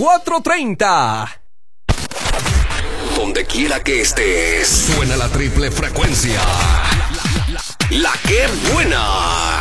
430. Donde quiera que estés, suena la triple frecuencia. La que buena.